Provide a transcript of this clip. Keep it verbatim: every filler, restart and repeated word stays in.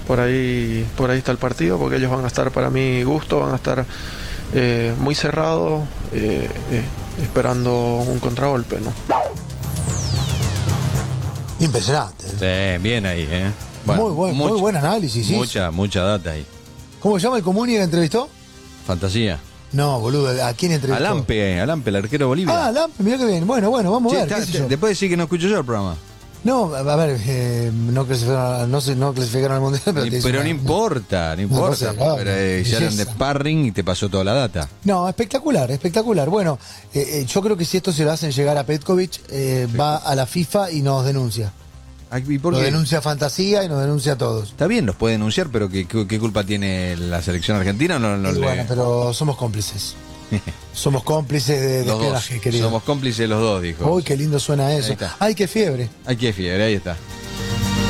por ahí, por ahí está el partido, porque ellos van a estar, para mi gusto, van a estar eh, muy cerrados, eh, eh, esperando un contragolpe, ¿no? Impresionante. Sí, bien ahí, ¿eh? Bueno, muy, buen, mucha, muy buen análisis, sí. Mucha, mucha data ahí. ¿Cómo se llama el comuni que entrevistó? Fantasía. No, boludo, ¿a quién entrevistó? Alampe, Alampe, el arquero de Bolivia. Ah, Alampe, mirá que bien. Bueno, bueno, vamos Che, a ver. está, ¿qué sé yo? después decir que no escucho yo el programa. No, a ver, eh, no, clasificaron, no, se, no clasificaron al mundial, pero, Ni- te pero una- no importa, no importa. cosa grave, pero eh, hicieron de belleza. sparring y te pasó toda la data. No, espectacular, espectacular. Bueno, eh, eh, yo creo que si esto se lo hacen llegar a Petkovic, eh, va a la FIFA y nos denuncia. Ah, ¿y por Nos qué? denuncia a Fantasía y nos denuncia a todos. Está bien, los puede denunciar, pero ¿qué, qué, qué culpa tiene la selección argentina? No, no Y le- bueno, pero somos cómplices. Somos cómplices de, de los dos. espionaje, querido. Somos cómplices los dos, dijo. Uy, qué lindo suena eso. Ahí está. Ay, qué fiebre. Aquí hay fiebre, ahí está.